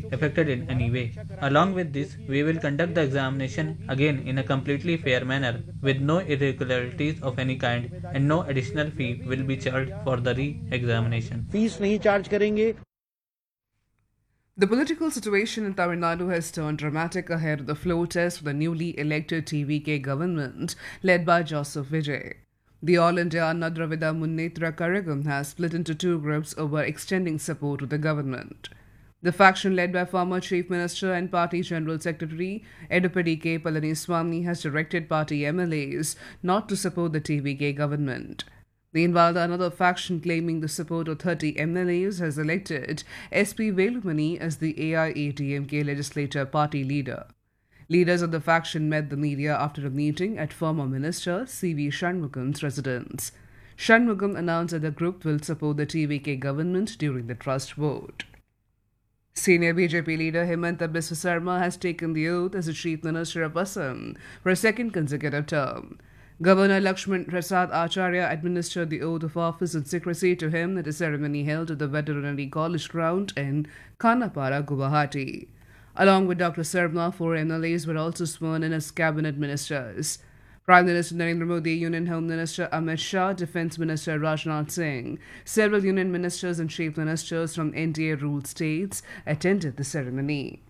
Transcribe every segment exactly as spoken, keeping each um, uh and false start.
be affected in any way. Along with this, we will conduct the examination again in a completely fair manner, with no irregularities of any kind, and no additional fee will be charged for the re-examination. Fees नहीं charge करेंगे. The political situation in Tamil Nadu has turned dramatic ahead of the floor test for the newly elected T V K government led by Joseph Vijay. The All India Anna Dravida Munnetra Karagam has split into two groups over extending support to the government. The faction led by former Chief Minister and Party General Secretary Edupadi K. Palaniswamy has directed party M L As not to support the T V K government. Meanwhile, another faction claiming the support of thirty M L As has elected S P Velumani as the A I A D M K legislature party leader. Leaders of the faction met the media after a meeting at former Minister C V Shanmugam's residence. Shanmugam announced that the group will support the T V K government during the trust vote. Senior B J P leader Himanta Biswa Sarma has taken the oath as the Chief Minister of Assam for a second consecutive term. Governor Lakshman Prasad Acharya administered the oath of office in secrecy to him at a ceremony held at the Veterinary College ground in Khanapara, Guwahati. Along with Doctor Sarma, four M L As were also sworn in as cabinet ministers. Prime Minister Narendra Modi, Union Home Minister Amit Shah, Defence Minister Rajnath Singh, several Union ministers and chief ministers from N D A-ruled states attended the ceremony.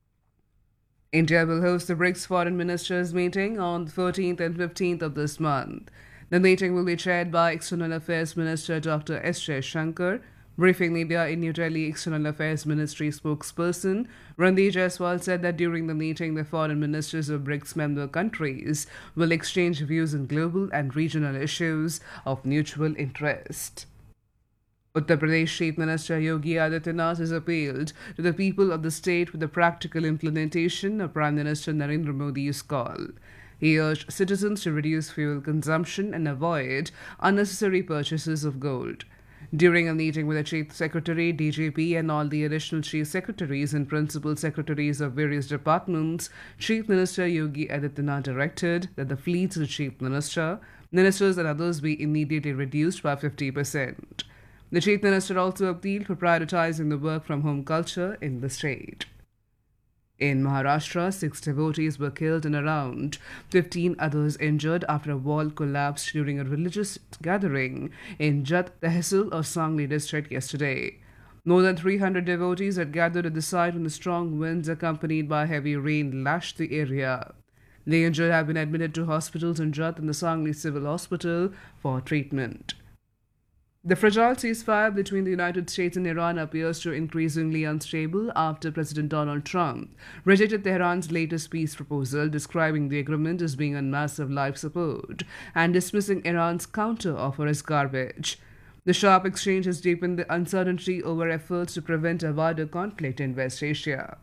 India will host the BRICS Foreign Ministers meeting on the fourteenth and fifteenth of this month. The meeting will be chaired by External Affairs Minister Doctor S. Jaishankar. Briefing media in New Delhi, External Affairs Ministry spokesperson Randeep Jaiswal said that during the meeting, the foreign ministers of BRICS member countries will exchange views on global and regional issues of mutual interest. Uttar Pradesh Chief Minister Yogi Adityanath has appealed to the people of the state for the practical implementation of Prime Minister Narendra Modi's call. He urged citizens to reduce fuel consumption and avoid unnecessary purchases of gold. During a meeting with the Chief Secretary, D G P, and all the additional Chief Secretaries and Principal Secretaries of various departments, Chief Minister Yogi Adityanath directed that the fleets of the Chief Minister, ministers, and others be immediately reduced by fifty percent. The Chief Minister also appealed for prioritizing the work-from-home culture in the state. In Maharashtra, six devotees were killed and around fifteen others injured after a wall collapsed during a religious gathering in Jat Tehsil of Sangli district yesterday. More than three hundred devotees had gathered at the site when the strong winds accompanied by heavy rain lashed the area. The injured have been admitted to hospitals in Jat and the Sangli Civil Hospital for treatment. The fragile ceasefire between the United States and Iran appears to increasingly unstable after President Donald Trump rejected Tehran's latest peace proposal, describing the agreement as being on massive life support and dismissing Iran's counter-offer as garbage. The sharp exchange has deepened the uncertainty over efforts to prevent a wider conflict in West Asia.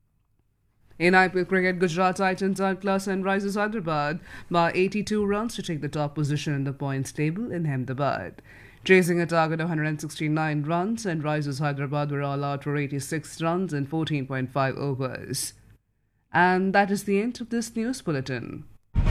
In I P L cricket, Gujarat Titans outclassed Sunrisers Hyderabad by eighty-two runs to take the top position in the points table in Ahmedabad. Chasing a target of one hundred sixty-nine runs, and Risers Hyderabad were all out for eighty-six runs in fourteen point five overs. And that is the end of this news bulletin.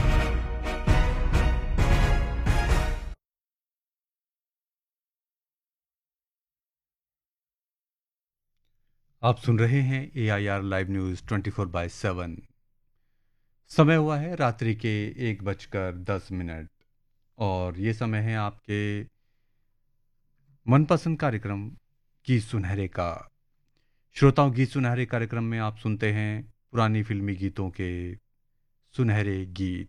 आप सुन रहे हैं ए I R live news twenty four by seven. समय हुआ है रात्रि के एक बजकर दस मिनट और ये समय है आपके मनपसंद कार्यक्रम गीत सुनहरे का। श्रोताओं, गीत सुनहरे कार्यक्रम में आप सुनते हैं पुरानी फिल्मी गीतों के सुनहरे गीत।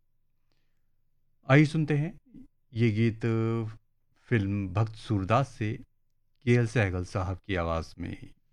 आइए सुनते हैं ये गीत फिल्म भक्त सूरदास से के एल सहगल साहब की आवाज़ में।